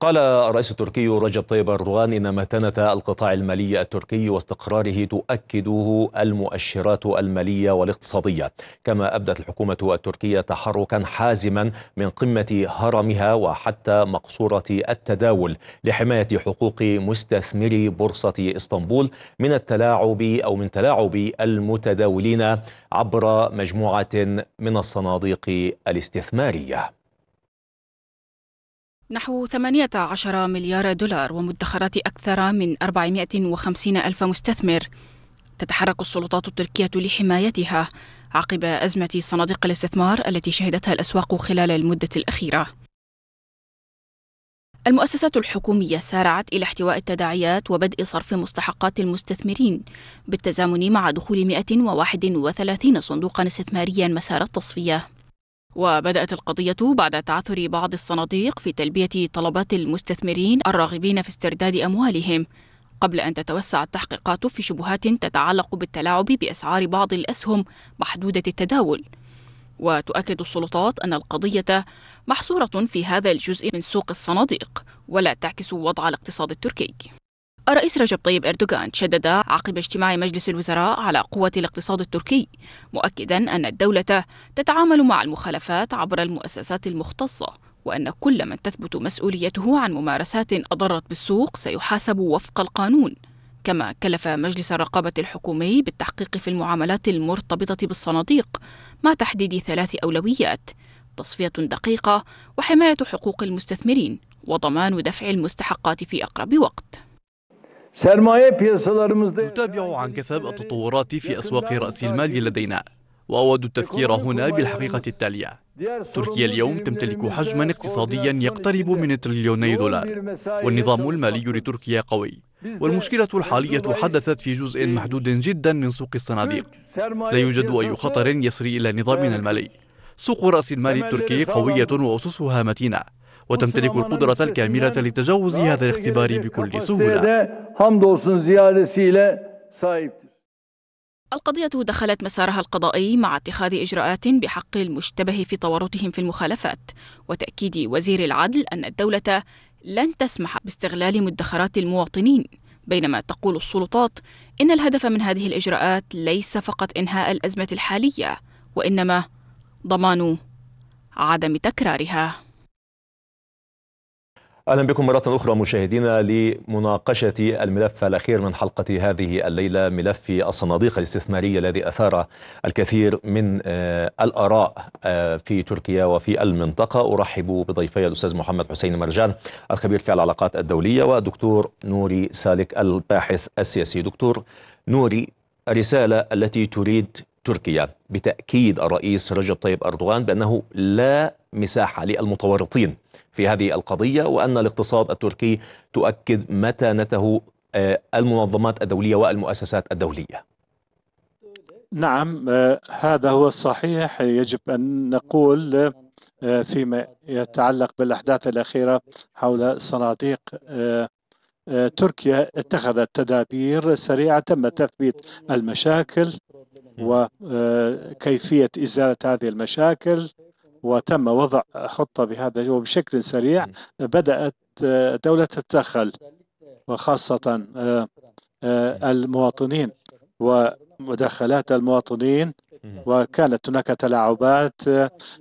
قال الرئيس التركي رجب طيب أردوغان إن متانة القطاع المالي التركي واستقراره تؤكده المؤشرات المالية والاقتصادية. كما أبدت الحكومة التركية تحركا حازما من قمة هرمها وحتى مقصورة التداول لحماية حقوق مستثمري بورصة اسطنبول من تلاعب المتداولين عبر مجموعة من الصناديق الاستثمارية. نحو 18 مليار دولار ومدخرات أكثر من 450 ألف مستثمر تتحرك السلطات التركية لحمايتها عقب أزمة صناديق الاستثمار التي شهدتها الأسواق خلال المدة الأخيرة. المؤسسات الحكومية سارعت إلى احتواء التداعيات وبدء صرف مستحقات المستثمرين بالتزامن مع دخول 131 صندوقا استثماريا مسار التصفية. وبدأت القضية بعد تعثر بعض الصناديق في تلبية طلبات المستثمرين الراغبين في استرداد أموالهم، قبل أن تتوسع التحقيقات في شبهات تتعلق بالتلاعب بأسعار بعض الأسهم محدودة التداول. وتؤكد السلطات أن القضية محصورة في هذا الجزء من سوق الصناديق ولا تعكس وضع الاقتصاد التركي. الرئيس رجب طيب أردوغان شدد عقب اجتماع مجلس الوزراء على قوة الاقتصاد التركي، مؤكدا أن الدولة تتعامل مع المخالفات عبر المؤسسات المختصة، وأن كل من تثبت مسؤوليته عن ممارسات أضرت بالسوق سيحاسب وفق القانون. كما كلف مجلس الرقابة الحكومي بالتحقيق في المعاملات المرتبطة بالصناديق مع تحديد 3 أولويات: تصفية دقيقة، وحماية حقوق المستثمرين، وضمان دفع المستحقات في أقرب وقت. نتابع عن كثب التطورات في أسواق رأس المال لدينا، وأود التذكير هنا بالحقيقة التالية: تركيا اليوم تمتلك حجما اقتصاديا يقترب من تريليوني دولار، والنظام المالي لتركيا قوي، والمشكلة الحالية حدثت في جزء محدود جدا من سوق الصناديق. لا يوجد أي خطر يسري إلى نظامنا المالي. سوق رأس المال التركي قوية وأسسها متينة، وتمتلك القدرة الكاملة لتجاوز هذا الاختبار بكل سهولة. القضية دخلت مسارها القضائي مع اتخاذ إجراءات بحق المشتبه في تورطهم في المخالفات، وتأكيد وزير العدل أن الدولة لن تسمح باستغلال مدخرات المواطنين، بينما تقول السلطات إن الهدف من هذه الإجراءات ليس فقط إنهاء الأزمة الحالية، وإنما ضمان عدم تكرارها. أهلا بكم مرة أخرى مشاهدينا لمناقشة الملف الأخير من حلقة هذه الليلة، ملف الصناديق الاستثمارية الذي أثار الكثير من الآراء في تركيا وفي المنطقة. أرحب بضيفي الأستاذ محمد حسين مرجان الخبير في العلاقات الدولية، ودكتور نوري سالك الباحث السياسي. دكتور نوري، الرسالة التي تريد تركيا بتأكيد الرئيس رجب طيب أردوغان بأنه لا مساحة للمتورطين في هذه القضية، وأن الاقتصاد التركي تؤكد متانته المنظمات الدولية والمؤسسات الدولية. نعم، هذا هو الصحيح. يجب أن نقول فيما يتعلق بالأحداث الأخيرة حول صناديق، تركيا اتخذت تدابير سريعة تم تثبيت المشاكل وكيفية إزالة هذه المشاكل، وتم وضع خطة بهذا وبشكل سريع. بدأت الدولة تتدخل، وخاصة المواطنين ومداخلات المواطنين، وكانت هناك تلاعبات